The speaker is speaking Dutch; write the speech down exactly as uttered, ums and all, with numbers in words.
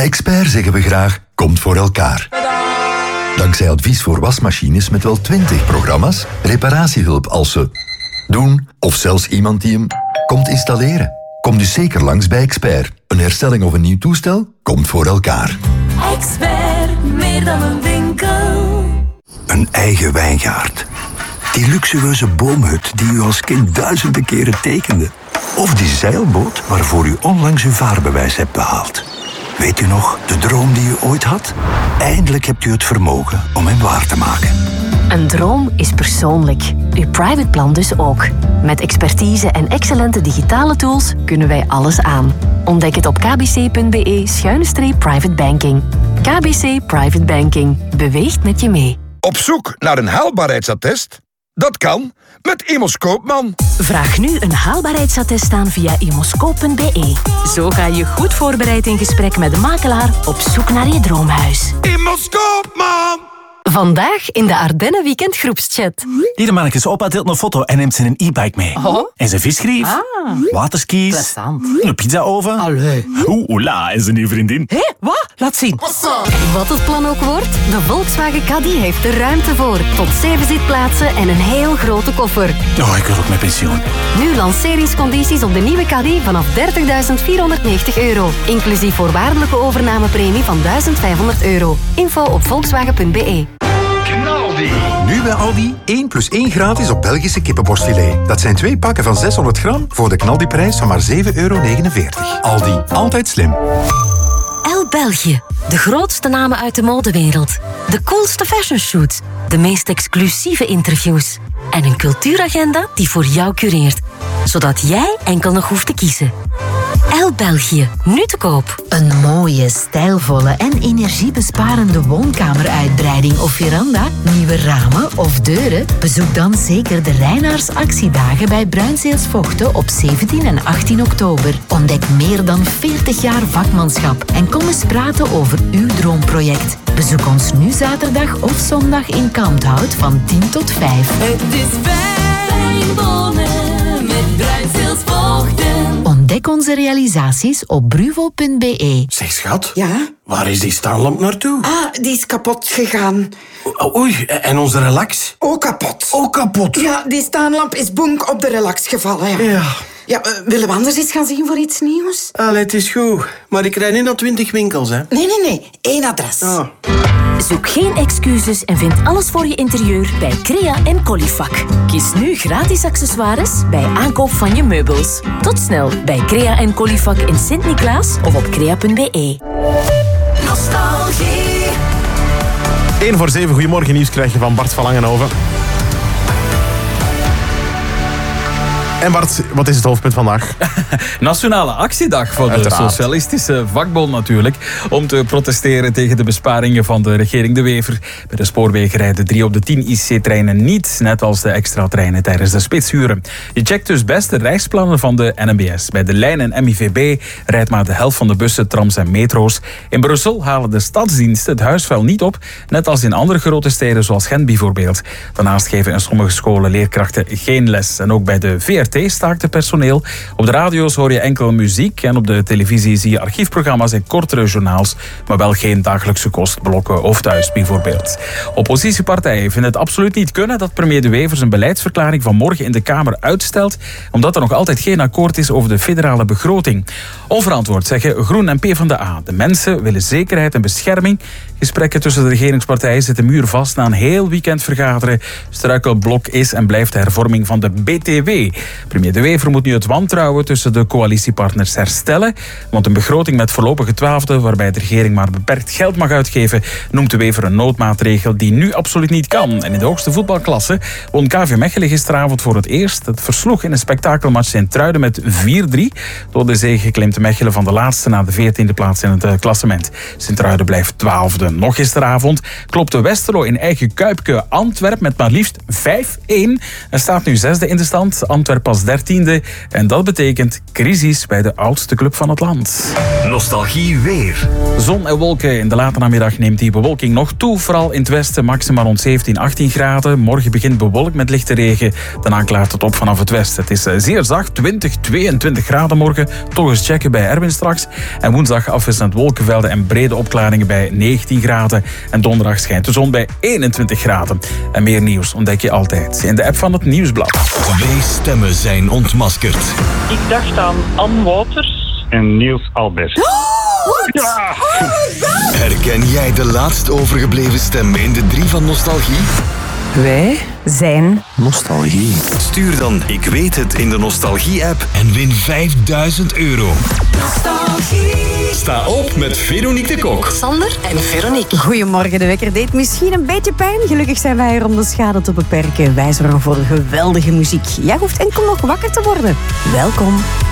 Expert zeggen we graag, komt voor elkaar. Dankzij advies voor wasmachines met wel twintig programma's, reparatiehulp als ze doen, of zelfs iemand die hem komt installeren. Kom dus zeker langs bij Expert. Een herstelling of een nieuw toestel komt voor elkaar. Expert, meer dan een winkel. Een eigen wijngaard. Die luxueuze boomhut die u als kind duizenden keren tekende. Of die zeilboot waarvoor u onlangs uw vaarbewijs hebt behaald. Weet u nog, de droom die u ooit had? Eindelijk hebt u het vermogen om hem waar te maken. Een droom is persoonlijk. Uw private plan dus ook. Met expertise en excellente digitale tools kunnen wij alles aan. Ontdek het op kbc.be schuine streep private banking. K B C Private Banking. Beweegt met je mee. Op zoek naar een haalbaarheidsattest? Dat kan met Immos Koopman. Vraag nu een haalbaarheidsattest aan via immoscoop punt be. Zo ga je goed voorbereid in gesprek met de makelaar op zoek naar je droomhuis. Immos Koopman! Vandaag in de Ardennen Weekend groepschat. Hier mannetjes, opa deelt een foto en neemt zijn e-bike mee. Oh. En zijn visgrief, Ah. waterskis, Plezant. een pizzaoven. Allee. Oeh, oela, en zijn nieuwe vriendin. Hé, wat? Laat zien. Wat het plan ook wordt, de Volkswagen Caddy heeft er ruimte voor. Tot zeven zitplaatsen en een heel grote koffer. Oh, ik wil ook met pensioen. Nu lanceringscondities op de nieuwe Caddy vanaf dertigduizend vierhonderdnegentig euro. Inclusief voorwaardelijke overnamepremie van duizend vijfhonderd euro. Info op volkswagen punt be. Knaldi. Nu bij Aldi één plus één gratis op Belgische kippenborstfilet. Dat zijn twee pakken van zeshonderd gram voor de Knaldi-prijs van maar zeven euro negenenveertig. Aldi, altijd slim. Elle België. De grootste namen uit de modewereld. De coolste fashion-shoots. De meest exclusieve interviews. En een cultuuragenda die voor jou cureert. Zodat jij enkel nog hoeft te kiezen. Elle België. Nu te koop. Een mooie, stijlvolle en energiebesparende woonkameruitbreiding of veranda, nieuwe ramen of deuren? Bezoek dan zeker de Reinaars actiedagen bij Bruinzeels Vochten op zeventien en achttien oktober. Ontdek meer dan veertig jaar vakmanschap en kom eens praten over uw droomproject. Bezoek ons nu zaterdag of zondag in Kalmthout van tien tot vijf. Het is fijn wonen met Bruinzeels Vochten. Ontdek onze realisaties op bruvo punt be. Zeg schat, Ja? waar is die staanlamp naartoe? Ah, die is kapot gegaan. O- Oei, en onze relax? Ook kapot. Ook kapot. Ja, die staanlamp is bonk op de relax gevallen. Ja. Ja. Ja, uh, willen we anders eens gaan zien voor iets nieuws? Allee, het is goed. Maar ik rijd niet naar twintig winkels, hè. Nee, nee, nee. Eén adres. Ah. Zoek geen excuses en vind alles voor je interieur bij Crea en Colifac. Kies nu gratis accessoires bij aankoop van je meubels. Tot snel bij Crea en Colifac in Sint-Niklaas of op crea punt be. Nostalgie. één voor zeven, goedemorgen nieuws krijg je van Bart van Langenhoven. En Bart, wat is het hoofdpunt vandaag? Nationale actiedag voor Uiteraard. de Socialistische Vakbond natuurlijk. Om te protesteren tegen de besparingen van de regering De Wever. Bij de spoorwegen rijden drie op de tien I C-treinen niet. Net als de extra treinen tijdens de spitsuren. Je checkt dus best de reisplannen van de N M B S. Bij de lijn en M I V B rijdt maar de helft van de bussen, trams en metro's. In Brussel halen de stadsdiensten het huisvuil niet op. Net als in andere grote steden zoals Gent bijvoorbeeld. Daarnaast geven in sommige scholen leerkrachten geen les. En ook bij de V R T staakte personeel. Op de radio's hoor je enkel muziek en op de televisie zie je archiefprogramma's en kortere journaals, maar wel geen dagelijkse kostblokken of thuis bijvoorbeeld. Oppositiepartijen vinden het absoluut niet kunnen dat premier De Wever zijn beleidsverklaring van morgen in de Kamer uitstelt, omdat er nog altijd geen akkoord is over de federale begroting. Onverantwoord, zeggen Groen en PvdA. De mensen willen zekerheid en bescherming. Gesprekken tussen de regeringspartijen zitten muurvast na een heel weekend vergaderen. Struikelblok is en blijft de hervorming van de B T W. Premier De Wever moet nu het wantrouwen tussen de coalitiepartners herstellen. Want een begroting met voorlopige twaalfde, waarbij de regering maar beperkt geld mag uitgeven, noemt De Wever een noodmaatregel die nu absoluut niet kan. En in de hoogste voetbalklasse won K V Mechelen gisteravond voor het eerst. Het versloeg in een spektakelmatch Sint-Truiden met vier drie. Door de zege klimt Mechelen van de laatste naar de veertiende plaats in het uh, klassement. Sint-Truiden blijft twaalfde. Nog gisteravond klopte Westerlo in eigen Kuipke Antwerp met maar liefst vijf één. En staat nu zesde in de stand. Antwerp pas dertiende. En dat betekent crisis bij de oudste club van het land. Nostalgie weer. Zon en wolken. In de late namiddag neemt die bewolking nog toe. Vooral in het westen maximaal rond zeventien, achttien graden. Morgen begint bewolkt met lichte regen. Daarna klaart het op vanaf het westen. Het is zeer zacht, twintig, tweeëntwintig graden morgen. Toch eens checken bij Erwin straks. En woensdag afwisselend wolkenvelden en brede opklaringen bij negentien graden. En donderdag schijnt de zon bij eenentwintig graden. En meer nieuws ontdek je altijd in de app van het Nieuwsblad. Twee stemmen zijn ontmaskerd. Ik dacht aan Ann Wouters en Niels Albert. Wat? Ja. Herken jij de laatst overgebleven stem in de drie van Nostalgie? Wij zijn Nostalgie. Stuur dan Ik weet het in de Nostalgie-app en win vijfduizend euro. Nostalgie. Sta op met Veronique de Kok. Sander en Veronique. Goedemorgen, de wekker deed misschien een beetje pijn. Gelukkig zijn wij hier om de schade te beperken. Wij zorgen voor geweldige muziek. Jij hoeft enkel nog wakker te worden. Welkom